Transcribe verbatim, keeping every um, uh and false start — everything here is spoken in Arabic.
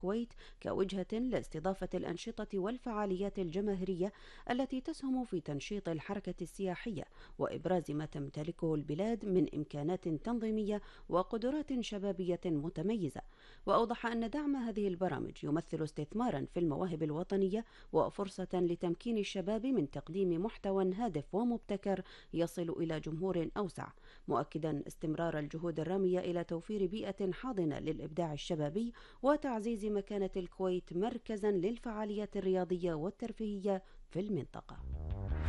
الكويت كوجهة لاستضافة الأنشطة والفعاليات الجماهيرية التي تسهم في تنشيط الحركة السياحية وإبراز ما تمتلكه البلاد من إمكانات تنظيمية وقدرات شبابية متميزة. وأوضح أن دعم هذه البرامج يمثل استثمارا في المواهب الوطنية وفرصة لتمكين الشباب من تقديم محتوى هادف ومبتكر يصل إلى جمهور أوسع، مؤكدا استمرار الجهود الرامية إلى توفير بيئة حاضنة للإبداع الشبابي وتعزيز مكانة الكويت مركزا للفعاليات الرياضية والترفيهية في المنطقة.